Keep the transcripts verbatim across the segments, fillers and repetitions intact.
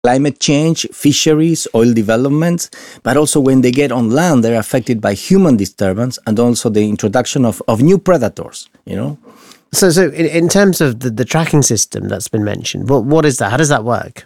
climate change, fisheries, oil developments, but also when they get on land, they're affected by human disturbance and also the introduction of, of new predators, you know. So, so in, in terms of the, the tracking system that's been mentioned, what what is that? How does that work?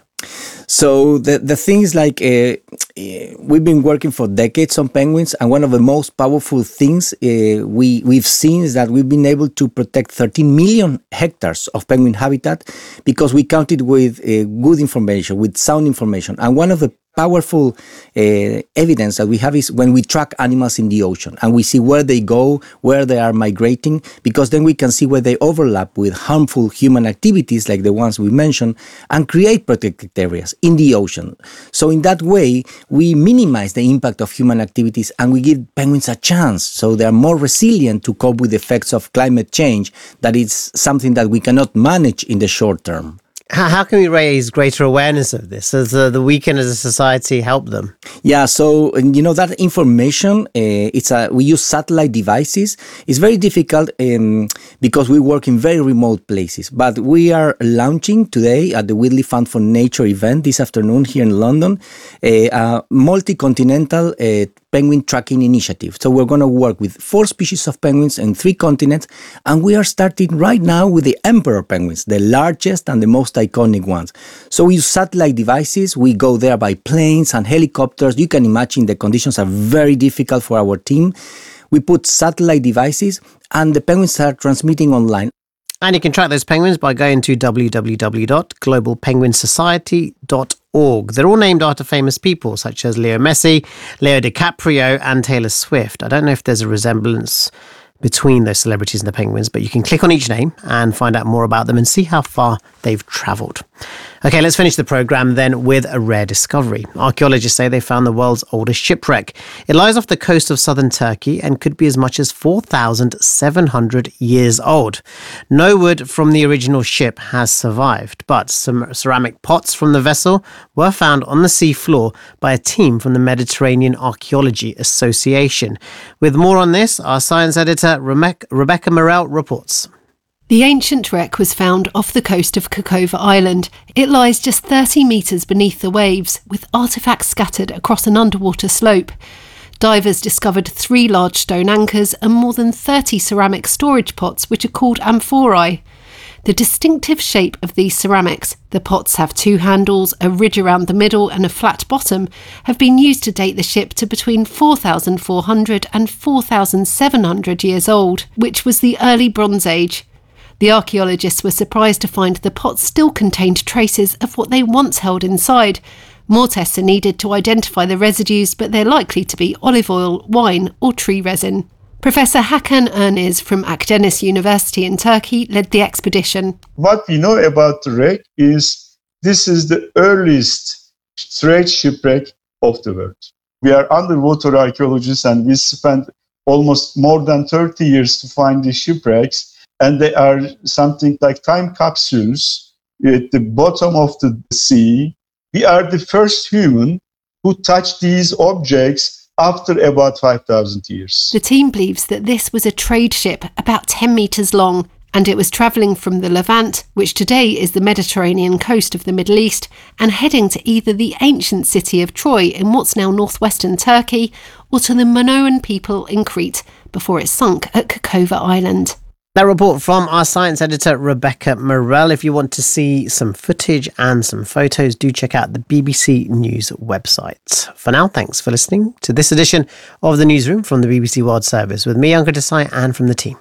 So the the thing is like uh, we've been working for decades on penguins, and one of the most powerful things uh, we we've seen is that we've been able to protect thirteen million hectares of penguin habitat because we counted with uh, good information, with sound information, and one of the powerful uh, evidence that we have is when we track animals in the ocean and we see where they go, where they are migrating, because then we can see where they overlap with harmful human activities like the ones we mentioned and create protected areas in the ocean. So in that way, we minimize the impact of human activities and we give penguins a chance so they are more resilient to cope with the effects of climate change. That is something that we cannot manage in the short term. How, how can we raise greater awareness of this? Does the, the we can as a society help them? Yeah, so, you know, that information, uh, it's a, we use satellite devices. It's very difficult um, because we work in very remote places. But we are launching today at the Whitley Fund for Nature event this afternoon here in London, uh, a multi-continental uh, penguin tracking initiative. So we're going to work with four species of penguins in three continents, and we are starting right now with the emperor penguins, the largest and the most iconic ones. So we use satellite devices. We go there by planes and helicopters. You can imagine the conditions are very difficult for our team. We put satellite devices, and the penguins are transmitting online. And you can track those penguins by going to w w w dot global penguin society dot org. They're all named after famous people such as Leo Messi, Leo DiCaprio and Taylor Swift. I don't know if there's a resemblance between those celebrities and the penguins, but you can click on each name and find out more about them and see how far they've travelled. Okay, let's finish the programme then with a rare discovery. Archaeologists say they found the world's oldest shipwreck. It lies off the coast of southern Turkey and could be as much as four thousand seven hundred years old. No wood from the original ship has survived, but some ceramic pots from the vessel were found on the sea floor by a team from the Mediterranean Archaeology Association. With more on this, our science editor Rebecca Morell reports. The ancient wreck was found off the coast of Kokova Island. It lies just thirty metres beneath the waves, with artefacts scattered across an underwater slope. Divers discovered three large stone anchors and more than thirty ceramic storage pots, which are called amphorae. The distinctive shape of these ceramics, the pots have two handles, a ridge around the middle and a flat bottom, have been used to date the ship to between four thousand four hundred and four thousand seven hundred years old, which was the early Bronze Age. The archaeologists were surprised to find the pots still contained traces of what they once held inside. More tests are needed to identify the residues, but they're likely to be olive oil, wine or tree resin. Professor Hakan Erniz from Akdeniz University in Turkey led the expedition. What we know about the wreck is this is the earliest trade shipwreck of the world. We are underwater archaeologists and we spent almost more than thirty years to find these shipwrecks. And they are something like time capsules at the bottom of the sea. We are the first human who touched these objects after about five thousand years. The team believes that this was a trade ship about ten metres long, and it was travelling from the Levant, which today is the Mediterranean coast of the Middle East, and heading to either the ancient city of Troy in what's now northwestern Turkey, or to the Minoan people in Crete, before it sunk at Kokova Island. That report from our science editor, Rebecca Morell. If you want to see some footage and some photos, do check out the B B C News website. For now, thanks for listening to this edition of The Newsroom from the B B C World Service with me, Ankur Desai, and from the team.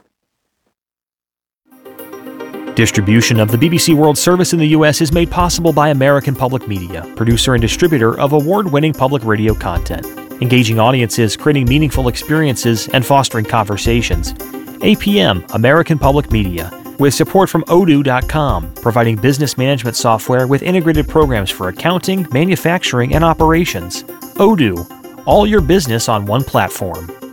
Distribution of the B B C World Service in the U S is made possible by American Public Media, producer and distributor of award-winning public radio content, engaging audiences, creating meaningful experiences, and fostering conversations. A P M, American Public Media, with support from odoo dot com, providing business management software with integrated programs for accounting, manufacturing, and operations. Odoo, all your business on one platform.